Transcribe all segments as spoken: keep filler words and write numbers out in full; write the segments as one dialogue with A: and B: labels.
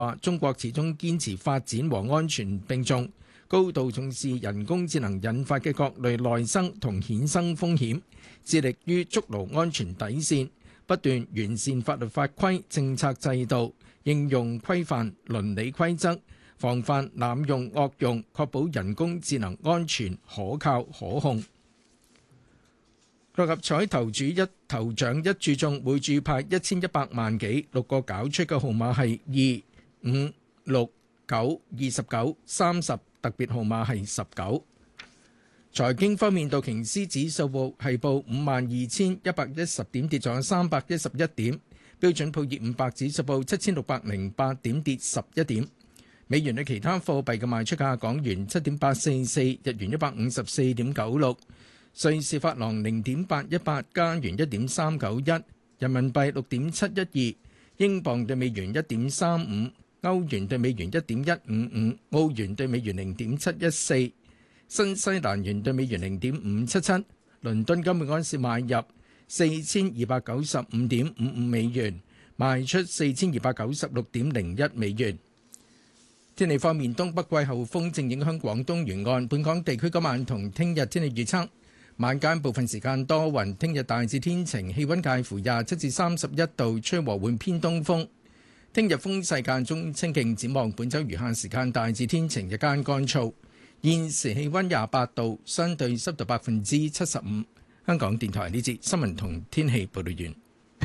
A: 話中國始終堅持發展和安全並重，高度重視人工智能引發嘅各類內生同衍生風險，致力於築牢安全底線，不斷完善法律法規、政策制度、應用規範、倫理規則，防範濫用惡用，確保人工智能安全、可靠、可控。六合彩頭注一頭獎一注中，每注派一千一百萬幾，六個攪出嘅號碼係二、五、六、九、二十九、三十，特別號碼係十九。財經方面，道瓊斯指數報係報五萬二千一百一十點，跌咗三百一十一點。標準普爾五百指數報七千六百零八點，跌十一點。美元對其他貨幣嘅賣出價：港元七點八四四，日元一百五十四點九六，瑞士法郎零點八一八，加元一點三九一，人民幣六點七一二，英鎊對美元一點三五，歐元對美元一點一五五，澳元對美元零點七一四，新西蘭元對美元零點五七七。倫敦金每安士買入四千二百九十五點五五美元，賣出四千二百九十六點零一美元。天氣方面，東北季候風正影響廣東沿岸，本港地區今晚同聽日天氣預測：晚間部分時間多雲，聽日大致天晴，氣溫介乎廿七至三十一度，吹和緩偏東風。聽日風勢間中清勁，展望本週餘下時間大致天晴，日間乾燥。現時氣溫廿八度，相對濕度百分之七十五。香港電台呢節新聞同天氣報道完。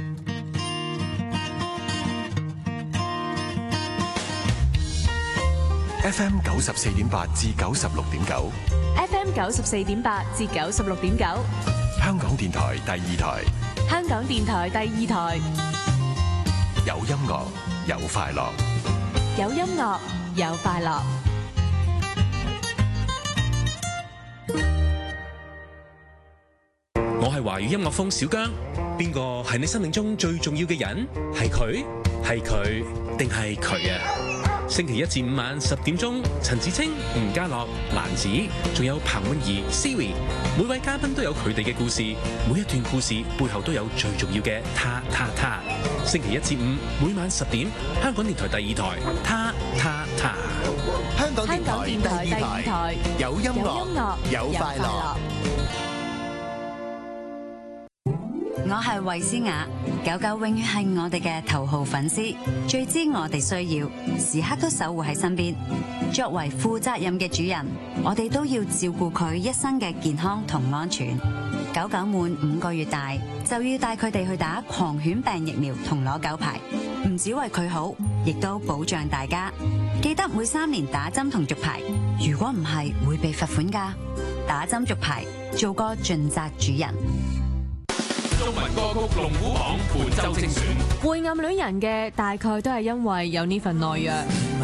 B: F M 九十四點八至九十六點九
C: ，F M 九十四點八至九十六點九，
B: 香港電台第二台，
C: 香港電台第二台，
B: 有音樂有快樂，
C: 有音樂有快樂。
D: 我係華語音樂風小姜，邊個係你生命中最重要嘅人？係佢，係佢，定係佢啊？星期一至五晚十點鐘，陳芷清、吳家樂、蘭子，仲有彭詠儀、Siri， 每位嘉賓都有佢哋嘅故事，每一段故事背後都有最重要嘅他、他、他。星期一至五每晚十點，香港電台第二台，他、他、他。
E: 香港電台第二台，有音樂，有快樂。
F: 我係衛詩雅，狗狗永遠係我哋嘅頭號粉絲，最知我哋需要，時刻都守護喺身邊。作為負責任嘅主人，我哋都要照顧佢一生嘅健康同安全。狗狗滿五個月大，就要帶佢哋去打狂犬病疫苗同攞狗牌，唔止為佢好，亦都保障大家。記得每三年打針同續牌，如果唔係會被罰款㗎。打針續牌，做個盡責主人。
G: 中文歌曲龍虎榜本周精選，
C: 會暗戀人嘅大概都係因為有呢份內弱。